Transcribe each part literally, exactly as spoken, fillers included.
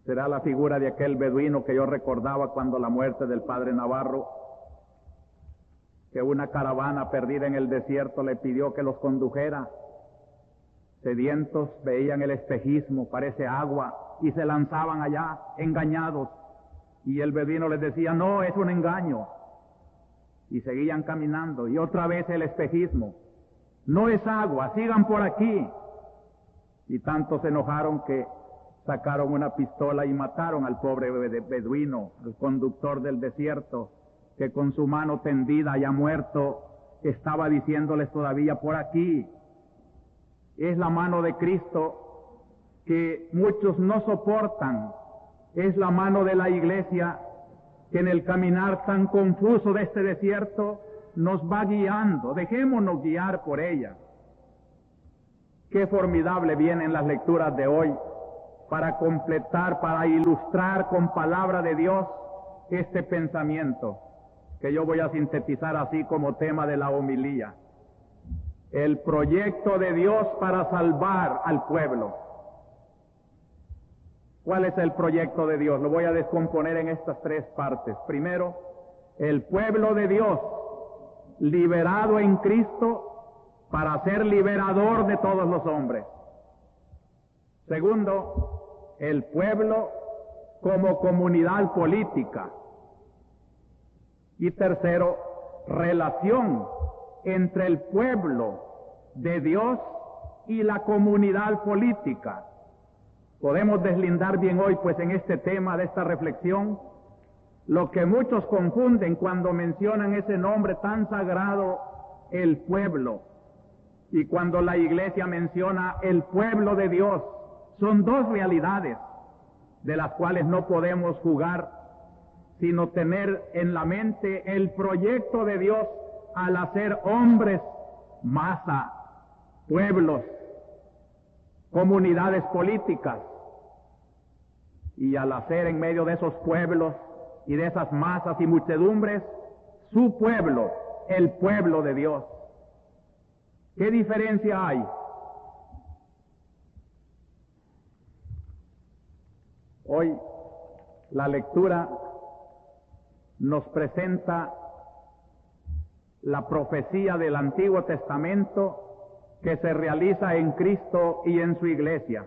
será la figura de aquel beduino que yo recordaba cuando la muerte del padre Navarro, que una caravana perdida en el desierto le pidió que los condujera. Sedientos veían el espejismo, parece agua, y se lanzaban allá, engañados. Y el beduino les decía, no, es un engaño. Y seguían caminando, y otra vez el espejismo. No es agua, sigan por aquí. Y tanto se enojaron que sacaron una pistola y mataron al pobre beduino, el conductor del desierto, que con su mano tendida ya muerto, estaba diciéndoles todavía por aquí. Es la mano de Cristo que muchos no soportan. Es la mano de la iglesia que en el caminar tan confuso de este desierto nos va guiando. Dejémonos guiar por ella. Qué formidable vienen las lecturas de hoy para completar, para ilustrar con palabra de Dios este pensamiento que yo voy a sintetizar así como tema de la homilía. El proyecto de Dios para salvar al pueblo. ¿Cuál es el proyecto de Dios? Lo voy a descomponer en estas tres partes. Primero, el pueblo de Dios liberado en Cristo para ser liberador de todos los hombres. Segundo, el pueblo como comunidad política. Y tercero, relación entre el pueblo de Dios y la comunidad política. Podemos deslindar bien hoy, pues, en este tema de esta reflexión, lo que muchos confunden cuando mencionan ese nombre tan sagrado, el pueblo, y cuando la iglesia menciona el pueblo de Dios. Son dos realidades de las cuales no podemos jugar, sino tener en la mente el proyecto de Dios al hacer hombres, masa, pueblos, comunidades políticas, y al hacer en medio de esos pueblos y de esas masas y muchedumbres, su pueblo, el pueblo de Dios. ¿Qué diferencia hay? Hoy la lectura nos presenta la profecía del Antiguo Testamento que se realiza en Cristo y en su iglesia.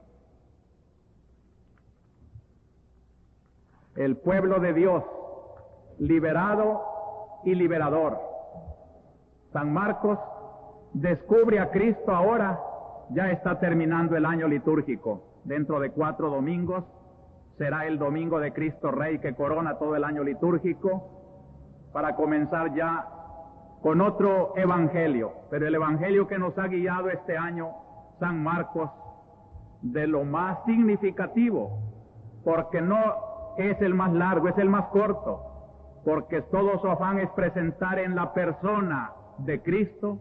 El pueblo de Dios, liberado y liberador. San Marcos descubre a Cristo ahora, ya está terminando el año litúrgico. Dentro de cuatro domingos será el domingo de Cristo Rey que corona todo el año litúrgico, para comenzar ya con otro evangelio. Pero el evangelio que nos ha guiado este año, San Marcos, de lo más significativo, porque no es el más largo, es el más corto, porque todo su afán es presentar en la persona de Cristo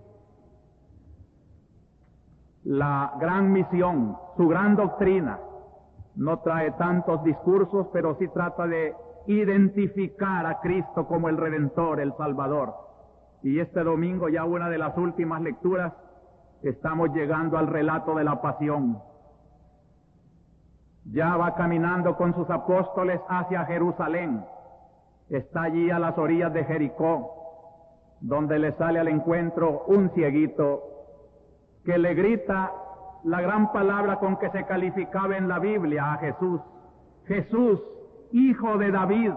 la gran misión, su gran doctrina. No trae tantos discursos, pero sí trata de identificar a Cristo como el Redentor, el Salvador. Y este domingo, ya una de las últimas lecturas, estamos llegando al relato de la pasión. Ya va caminando con sus apóstoles hacia Jerusalén. Está allí a las orillas de Jericó, donde le sale al encuentro un cieguito que le grita la gran palabra con que se calificaba en la Biblia a Jesús: Jesús, hijo de David,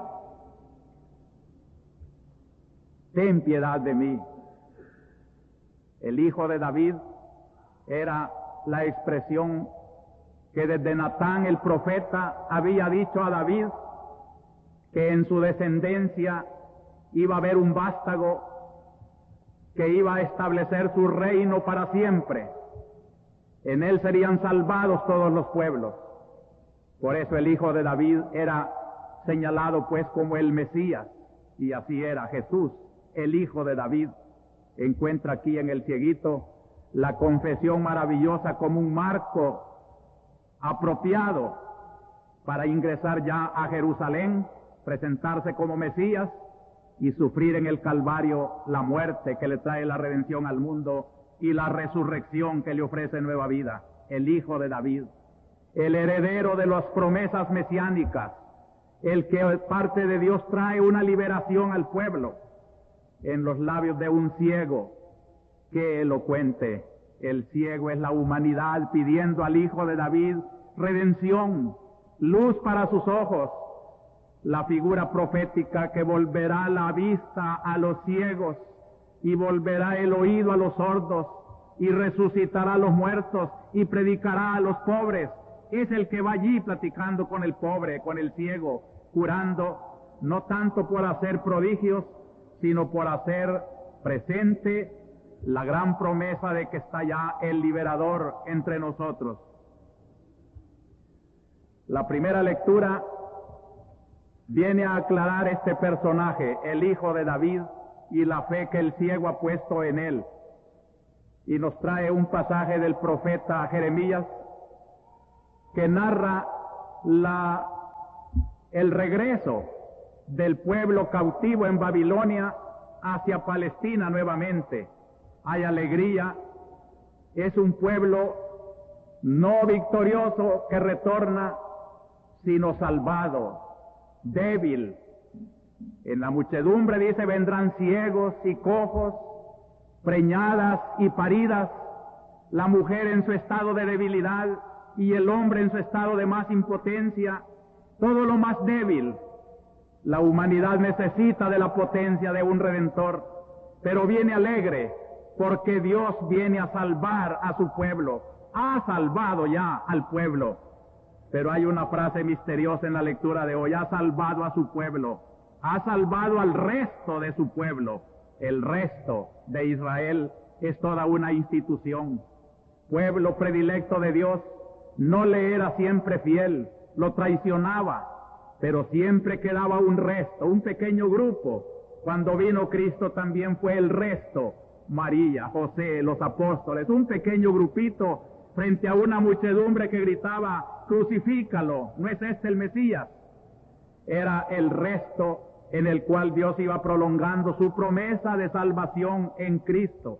ten piedad de mí. El hijo de David era la expresión que desde Natán el profeta había dicho a David que en su descendencia iba a haber un vástago que iba a establecer su reino para siempre. En él serían salvados todos los pueblos. Por eso el hijo de David era señalado pues como el Mesías, y así era Jesús, el hijo de David. Encuentra aquí en el cieguito la confesión maravillosa como un marco apropiado para ingresar ya a Jerusalén, presentarse como Mesías y sufrir en el Calvario la muerte que le trae la redención al mundo y la resurrección que le ofrece nueva vida. El hijo de David. el heredero de las promesas mesiánicas, el que parte de Dios trae una liberación al pueblo, en los labios de un ciego. Qué elocuente. El ciego es la humanidad pidiendo al Hijo de David redención, luz para sus ojos, la figura profética que volverá la vista a los ciegos y volverá el oído a los sordos y resucitará a los muertos y predicará a los pobres. Es el que va allí platicando con el pobre, con el ciego, curando, no tanto por hacer prodigios, sino por hacer presente la gran promesa de que está ya el liberador entre nosotros. La primera lectura viene a aclarar este personaje, el Hijo de David, y la fe que el ciego ha puesto en él. Y nos trae un pasaje del profeta Jeremías que narra la, el regreso del pueblo cautivo en Babilonia hacia Palestina nuevamente. Hay alegría, es un pueblo no victorioso que retorna, sino salvado, débil. En la muchedumbre dice, vendrán ciegos y cojos, preñadas y paridas, la mujer en su estado de debilidad y el hombre en su estado de más impotencia, todo lo más débil. La humanidad necesita de la potencia de un Redentor, pero viene alegre, porque Dios viene a salvar a su pueblo. Ha salvado ya al pueblo. Pero hay una frase misteriosa en la lectura de hoy: ha salvado a su pueblo, ha salvado al resto de su pueblo. El resto de Israel es toda una institución. Pueblo predilecto de Dios, no le era siempre fiel, lo traicionaba, pero siempre quedaba un resto, un pequeño grupo. Cuando vino Cristo también fue el resto: María, José, los apóstoles, un pequeño grupito frente a una muchedumbre que gritaba, crucifícalo, no es este el Mesías. Era el resto en el cual Dios iba prolongando su promesa de salvación en Cristo.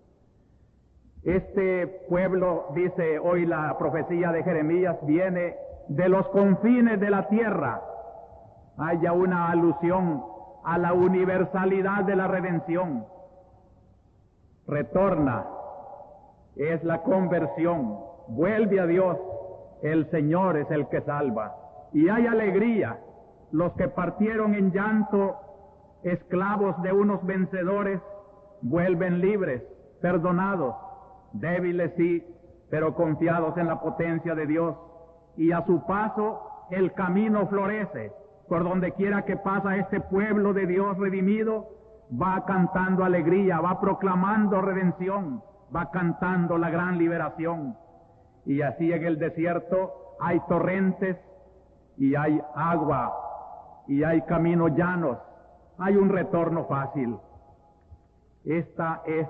Este pueblo, dice hoy la profecía de Jeremías, viene de los confines de la tierra. Hay ya una alusión a la universalidad de la redención. Retorna, es la conversión, vuelve a Dios, el Señor es el que salva. Y hay alegría, los que partieron en llanto, esclavos de unos vencedores, vuelven libres, perdonados, débiles sí, pero confiados en la potencia de Dios. Y a su paso el camino florece. Por donde quiera que pasa este pueblo de Dios redimido, va cantando alegría, va proclamando redención, va cantando la gran liberación. Y así en el desierto hay torrentes y hay agua y hay caminos llanos, hay un retorno fácil. Esta es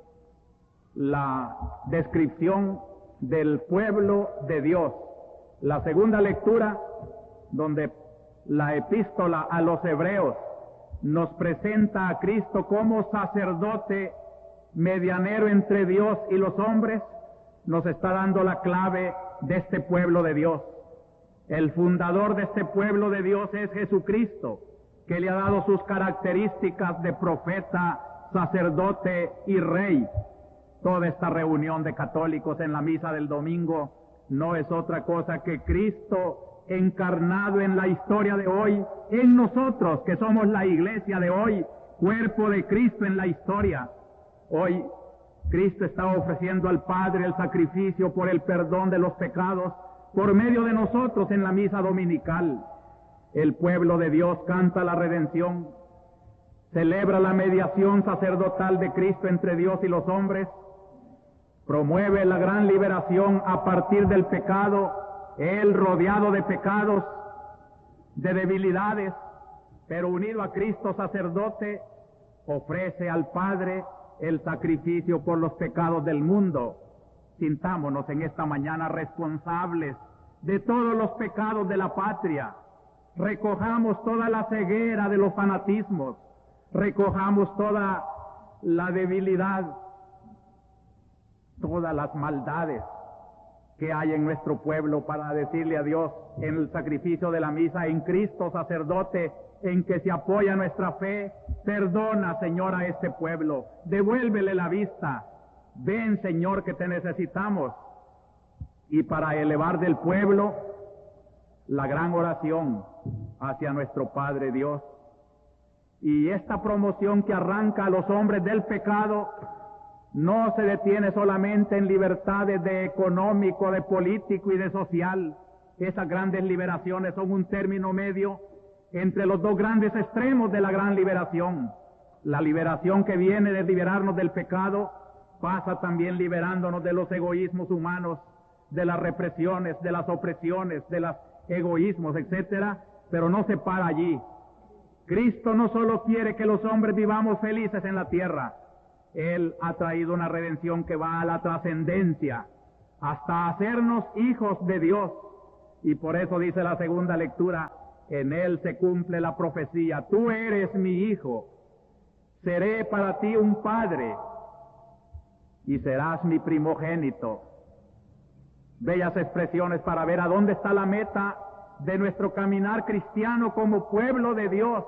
la descripción del pueblo de Dios. La segunda lectura, donde la epístola a los hebreos nos presenta a Cristo como sacerdote medianero entre Dios y los hombres, nos está dando la clave de este pueblo de Dios. El fundador de este pueblo de Dios es Jesucristo, que le ha dado sus características de profeta, sacerdote y rey. Toda esta reunión de católicos en la misa del domingo no es otra cosa que Cristo encarnado en la historia de hoy, en nosotros, que somos la iglesia de hoy, cuerpo de Cristo en la historia. Hoy Cristo está ofreciendo al Padre el sacrificio por el perdón de los pecados por medio de nosotros en la misa dominical. El pueblo de Dios canta la redención, celebra la mediación sacerdotal de Cristo entre Dios y los hombres, promueve la gran liberación a partir del pecado, él rodeado de pecados, de debilidades, pero unido a Cristo sacerdote, ofrece al Padre el sacrificio por los pecados del mundo. Sintámonos en esta mañana responsables de todos los pecados de la patria. Recojamos toda la ceguera de los fanatismos, recojamos toda la debilidad, todas las maldades, que hay en nuestro pueblo para decirle a Dios en el sacrificio de la misa, en Cristo sacerdote, en que se apoya nuestra fe. Perdona, Señor, a este pueblo, devuélvele la vista. Ven, Señor, que te necesitamos. Y para elevar del pueblo la gran oración hacia nuestro Padre Dios. Y esta promoción que arranca a los hombres del pecado no se detiene solamente en libertades de económico, de político y de social. Esas grandes liberaciones son un término medio entre los dos grandes extremos de la gran liberación. La liberación que viene de liberarnos del pecado pasa también liberándonos de los egoísmos humanos, de las represiones, de las opresiones, de los egoísmos, etcétera, pero no se para allí. Cristo no solo quiere que los hombres vivamos felices en la tierra, Él ha traído una redención que va a la trascendencia, hasta hacernos hijos de Dios. Y por eso dice la segunda lectura, en Él se cumple la profecía, tú eres mi hijo, seré para ti un padre, y serás mi primogénito. Bellas expresiones para ver a dónde está la meta de nuestro caminar cristiano como pueblo de Dios.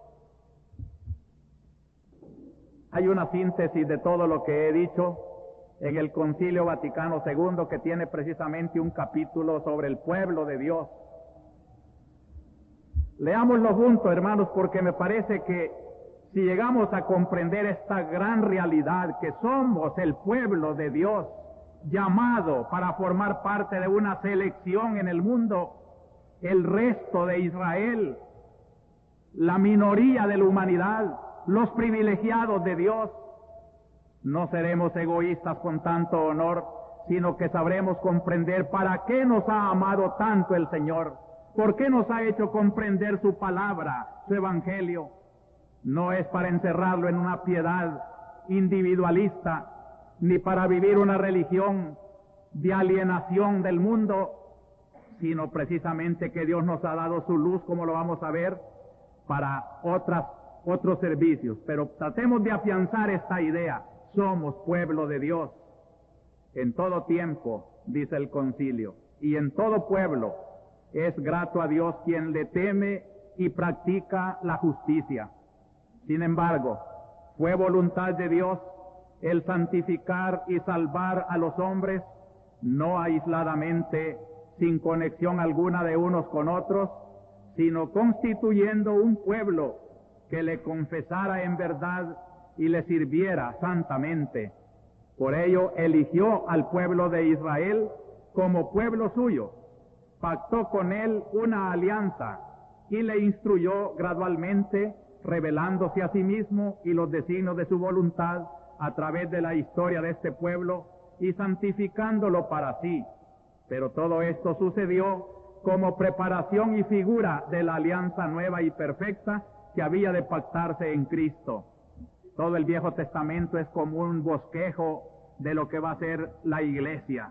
Hay una síntesis de todo lo que he dicho en el Concilio Vaticano segundo, que tiene precisamente un capítulo sobre el pueblo de Dios. Leámoslo juntos, hermanos, porque me parece que si llegamos a comprender esta gran realidad, que somos el pueblo de Dios, llamado para formar parte de una selección en el mundo, el resto de Israel, la minoría de la humanidad, los privilegiados de Dios, no seremos egoístas con tanto honor, sino que sabremos comprender para qué nos ha amado tanto el Señor, por qué nos ha hecho comprender su palabra, su evangelio. No es para encerrarlo en una piedad individualista, ni para vivir una religión de alienación del mundo, sino precisamente que Dios nos ha dado su luz, como lo vamos a ver, para otras, otros servicios. Pero tratemos de afianzar esta idea. Somos pueblo de Dios en todo tiempo, dice el concilio, y en todo pueblo es grato a Dios quien le teme y practica la justicia. Sin embargo, fue voluntad de Dios el santificar y salvar a los hombres, no aisladamente, sin conexión alguna de unos con otros, sino constituyendo un pueblo que le confesara en verdad y le sirviera santamente. Por ello eligió al pueblo de Israel como pueblo suyo, pactó con él una alianza y le instruyó gradualmente, revelándose a sí mismo y los designios de su voluntad a través de la historia de este pueblo y santificándolo para sí. Pero todo esto sucedió como preparación y figura de la alianza nueva y perfecta que había de pactarse en Cristo. Todo el Viejo Testamento es como un bosquejo de lo que va a ser la iglesia.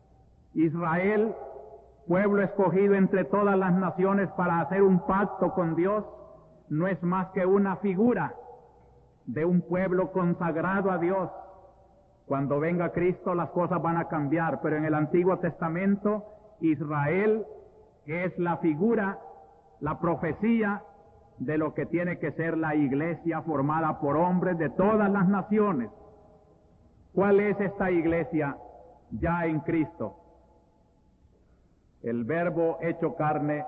Israel, pueblo escogido entre todas las naciones para hacer un pacto con Dios, no es más que una figura de un pueblo consagrado a Dios. Cuando venga Cristo las cosas van a cambiar, pero en el Antiguo Testamento Israel es la figura, la profecía de lo que tiene que ser la iglesia formada por hombres de todas las naciones. ¿Cuál es esta iglesia ya en Cristo? El Verbo hecho carne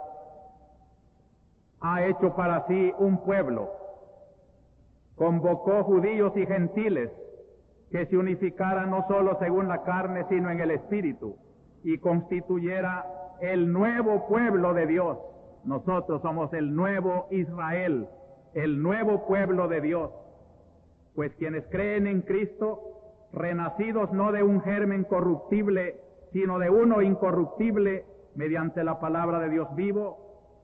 ha hecho para sí un pueblo, convocó judíos y gentiles que se unificaran no solo según la carne, sino en el espíritu, y constituyera el nuevo pueblo de Dios. Nosotros somos el nuevo Israel, el nuevo pueblo de Dios, pues quienes creen en Cristo, renacidos no de un germen corruptible, sino de uno incorruptible, mediante la palabra de Dios vivo,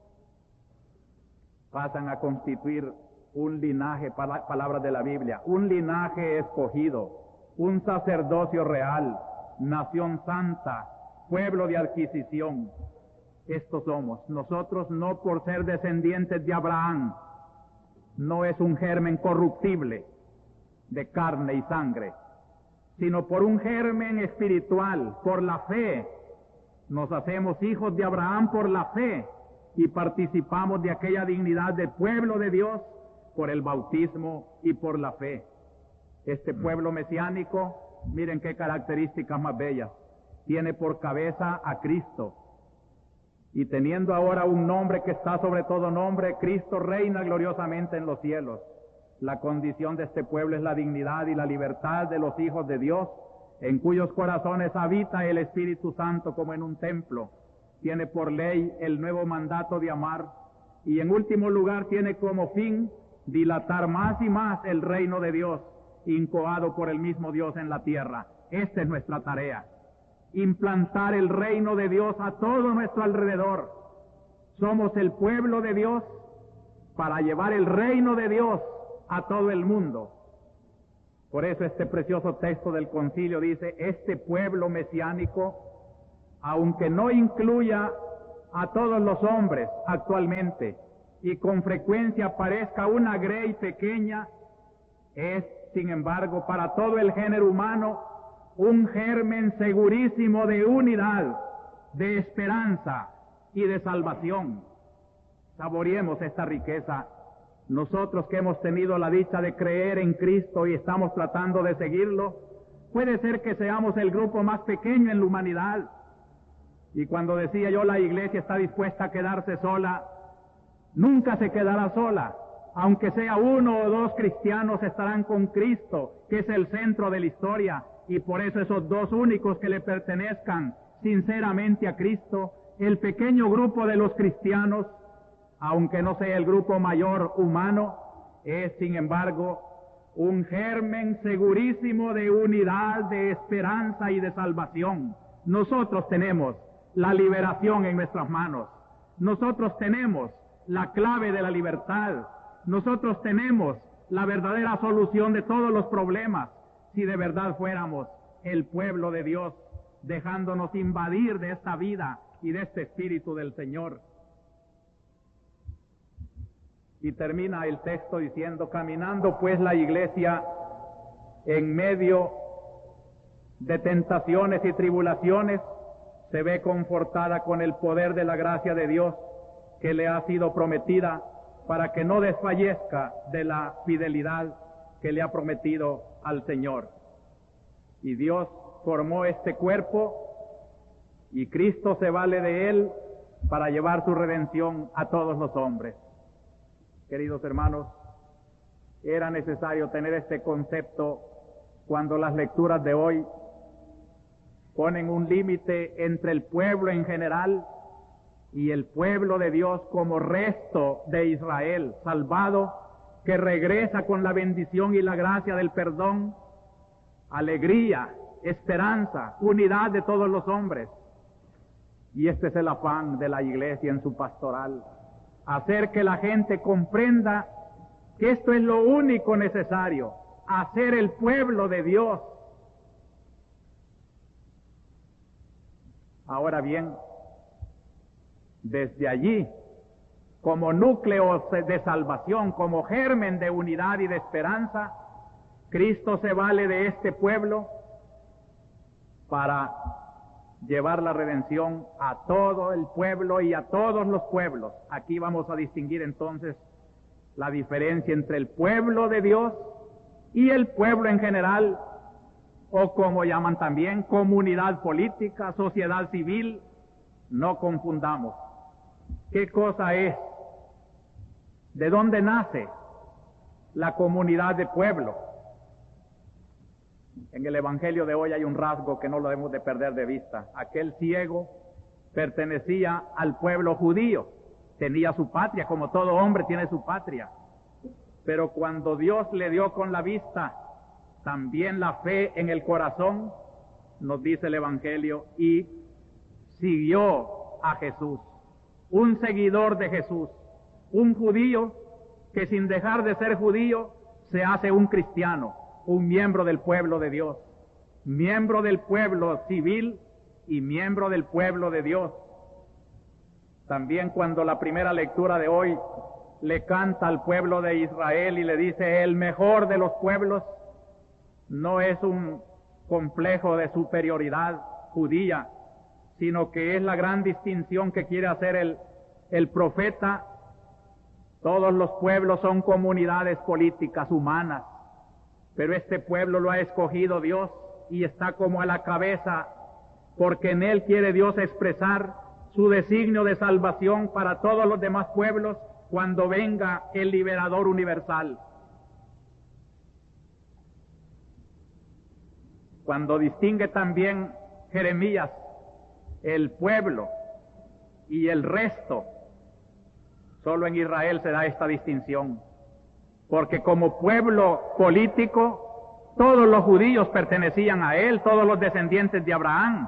pasan a constituir un linaje, pala- palabras de la Biblia, un linaje escogido, un sacerdocio real, nación santa, pueblo de adquisición. Estos somos. Nosotros no por ser descendientes de Abraham, no es un germen corruptible de carne y sangre, sino por un germen espiritual, por la fe Nos hacemos hijos de Abraham por la fe y participamos de aquella dignidad de pueblo de Dios por el bautismo y por la fe. Este pueblo mesiánico, miren qué características más bellas, tiene por cabeza a Cristo. Y teniendo ahora un nombre que está sobre todo nombre, Cristo reina gloriosamente en los cielos. La condición de este pueblo es la dignidad y la libertad de los hijos de Dios, en cuyos corazones habita el Espíritu Santo como en un templo. Tiene por ley el nuevo mandato de amar, y en último lugar tiene como fin dilatar más y más el reino de Dios, incoado por el mismo Dios en la tierra. Esta es nuestra tarea, implantar el reino de Dios a todo nuestro alrededor. Somos el pueblo de Dios para llevar el reino de Dios a todo el mundo. Por eso este precioso texto del concilio dice, este pueblo mesiánico, aunque no incluya a todos los hombres actualmente y con frecuencia parezca una grey pequeña, es, sin embargo, para todo el género humano un germen segurísimo de unidad, de esperanza y de salvación. Saboreemos esta riqueza. Nosotros que hemos tenido la dicha de creer en Cristo y estamos tratando de seguirlo, puede ser que seamos el grupo más pequeño en la humanidad. Y cuando decía yo la iglesia está dispuesta a quedarse sola, nunca se quedará sola. Aunque sea uno o dos cristianos estarán con Cristo, que es el centro de la historia, y por eso esos dos únicos que le pertenezcan sinceramente a Cristo, el pequeño grupo de los cristianos, aunque no sea el grupo mayor humano, es sin embargo un germen segurísimo de unidad, de esperanza y de salvación. Nosotros tenemos la liberación en nuestras manos. Nosotros tenemos la clave de la libertad. Nosotros tenemos la verdadera solución de todos los problemas, si de verdad fuéramos el pueblo de Dios, dejándonos invadir de esta vida y de este Espíritu del Señor. Y termina el texto diciendo, caminando pues la iglesia en medio de tentaciones y tribulaciones, se ve confortada con el poder de la gracia de Dios que le ha sido prometida, para que no desfallezca de la fidelidad que le ha prometido al Señor. Y Dios formó este cuerpo y Cristo se vale de él para llevar su redención a todos los hombres. Queridos hermanos, era necesario tener este concepto cuando las lecturas de hoy ponen un límite entre el pueblo en general y el pueblo de Dios como resto de Israel, salvado, que regresa con la bendición y la gracia del perdón, alegría, esperanza, unidad de todos los hombres. Y este es el afán de la iglesia en su pastoral, hacer que la gente comprenda que esto es lo único necesario, hacer el pueblo de Dios. Ahora bien, desde allí, como núcleo de salvación, como germen de unidad y de esperanza, Cristo se vale de este pueblo para llevar la redención a todo el pueblo y a todos los pueblos. Aquí vamos a distinguir entonces la diferencia entre el pueblo de Dios y el pueblo en general, o como llaman también, comunidad política, sociedad civil. No confundamos. ¿Qué cosa es? ¿De dónde nace la comunidad de pueblo? En el Evangelio de hoy hay un rasgo que no lo debemos de perder de vista. Aquel ciego pertenecía al pueblo judío, tenía su patria, como todo hombre tiene su patria. Pero cuando Dios le dio con la vista también la fe en el corazón, nos dice el Evangelio, y siguió a Jesús, un seguidor de Jesús, un judío que sin dejar de ser judío se hace un cristiano, un miembro del pueblo de Dios, miembro del pueblo civil y miembro del pueblo de Dios. También cuando la primera lectura de hoy le canta al pueblo de Israel y le dice el mejor de los pueblos, no es un complejo de superioridad judía, sino que es la gran distinción que quiere hacer el, el profeta. Todos los pueblos son comunidades políticas humanas, pero este pueblo lo ha escogido Dios y está como a la cabeza, porque en él quiere Dios expresar su designio de salvación para todos los demás pueblos cuando venga el liberador universal. Cuando distingue también Jeremías el pueblo y el resto, solo en Israel se da esta distinción, porque como pueblo político, todos los judíos pertenecían a él, todos los descendientes de Abraham.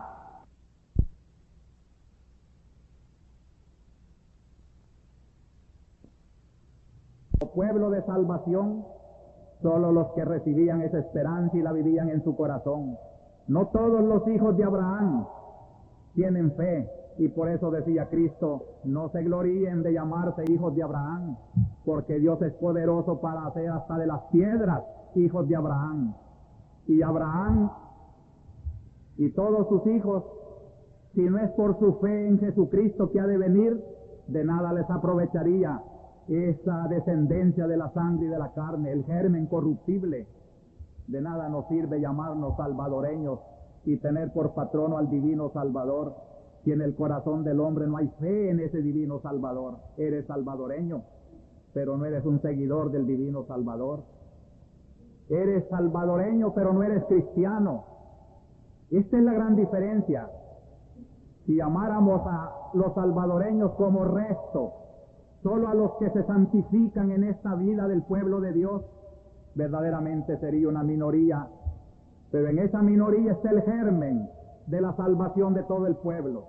Como pueblo de salvación, solo los que recibían esa esperanza y la vivían en su corazón. No todos los hijos de Abraham tienen fe, y por eso decía Cristo, no se gloríen de llamarse hijos de Abraham, porque Dios es poderoso para hacer hasta de las piedras hijos de Abraham. Y Abraham y todos sus hijos, si no es por su fe en Jesucristo que ha de venir, de nada les aprovecharía esa descendencia de la sangre y de la carne, el germen corruptible. De nada nos sirve llamarnos salvadoreños y tener por patrono al divino Salvador, si en el corazón del hombre no hay fe en ese divino Salvador. Eres salvadoreño, pero no eres un seguidor del divino Salvador. Eres salvadoreño, pero no eres cristiano. Esta es la gran diferencia. Si llamáramos a los salvadoreños como resto, solo a los que se santifican en esta vida del pueblo de Dios, verdaderamente sería una minoría. Pero en esa minoría está el germen de la salvación de todo el pueblo.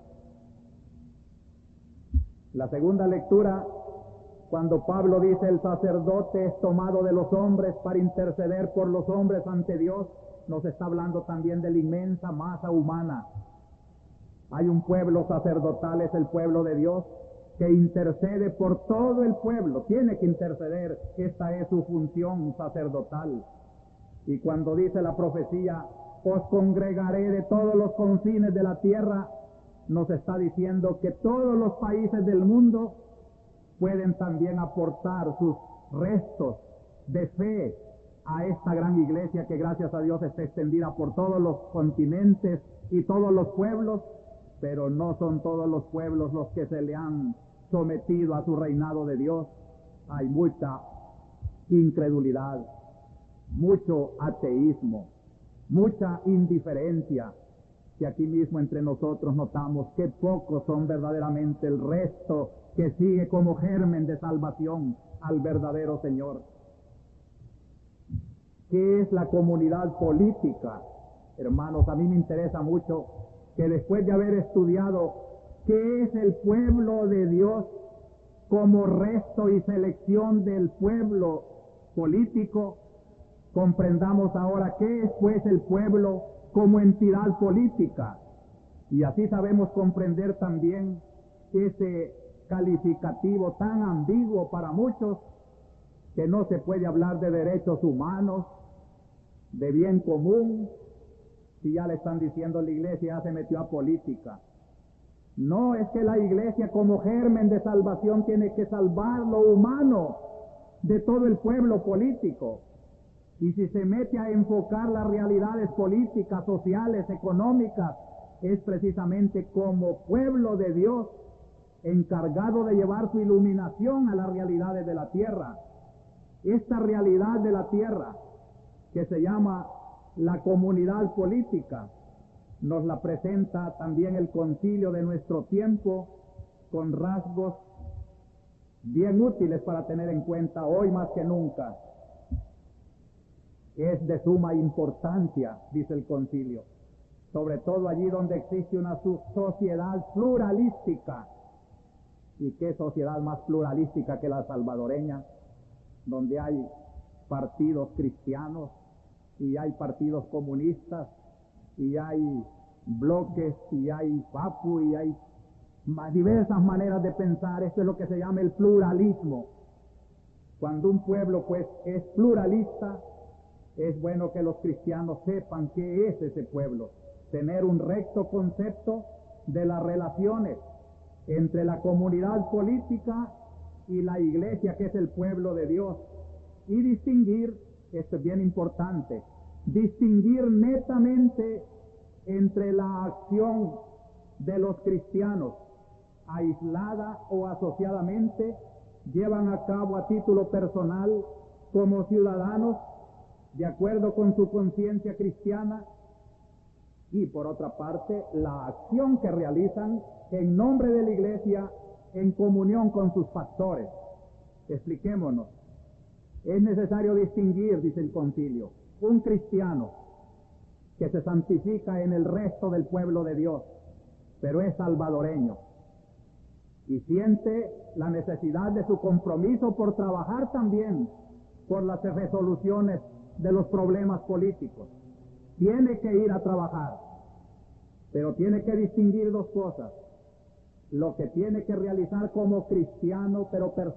La segunda lectura, cuando Pablo dice el sacerdote es tomado de los hombres para interceder por los hombres ante Dios, nos está hablando también de la inmensa masa humana. Hay un pueblo sacerdotal, es el pueblo de Dios, que intercede por todo el pueblo, tiene que interceder, esta es su función sacerdotal. Y cuando dice la profecía, os congregaré de todos los confines de la tierra, nos está diciendo que todos los países del mundo pueden también aportar sus restos de fe a esta gran iglesia que gracias a Dios está extendida por todos los continentes y todos los pueblos, pero no son todos los pueblos los que se le han sometido a su reinado de Dios. Hay mucha incredulidad, mucho ateísmo, mucha indiferencia, que aquí mismo entre nosotros notamos que pocos son verdaderamente el resto que sigue como germen de salvación al verdadero Señor. ¿Qué es la comunidad política? Hermanos, a mí me interesa mucho que después de haber estudiado qué es el pueblo de Dios como resto y selección del pueblo político, comprendamos ahora qué es pues el pueblo como entidad política, y así sabemos comprender también ese calificativo tan ambiguo para muchos, que no se puede hablar de derechos humanos, de bien común, si ya le están diciendo la iglesia ya se metió a política. No, es que la iglesia como germen de salvación tiene que salvar lo humano de todo el pueblo político. Y si se mete a enfocar las realidades políticas, sociales, económicas, es precisamente como pueblo de Dios encargado de llevar su iluminación a las realidades de la tierra. Esta realidad de la tierra, que se llama la comunidad política, nos la presenta también el concilio de nuestro tiempo con rasgos bien útiles para tener en cuenta hoy más que nunca. Es de suma importancia, dice el concilio, sobre todo allí donde existe una sociedad pluralística. ¿Y qué sociedad más pluralística que la salvadoreña? Donde hay partidos cristianos y hay partidos comunistas y hay bloques y hay papu y hay diversas maneras de pensar. Esto es lo que se llama el pluralismo. Cuando un pueblo pues es pluralista, es bueno que los cristianos sepan qué es ese pueblo, tener un recto concepto de las relaciones entre la comunidad política y la iglesia, que es el pueblo de Dios, y distinguir, esto es bien importante, distinguir netamente entre la acción de los cristianos, aislada o asociadamente, llevan a cabo a título personal como ciudadanos, de acuerdo con su conciencia cristiana, y por otra parte, la acción que realizan en nombre de la iglesia en comunión con sus pastores. Expliquémonos. Es necesario distinguir, dice el concilio, un cristiano que se santifica en el resto del pueblo de Dios, pero es salvadoreño y siente la necesidad de su compromiso por trabajar también por las resoluciones de los problemas políticos. Tiene que ir a trabajar, pero tiene que distinguir dos cosas: lo que tiene que realizar como cristiano, pero personalmente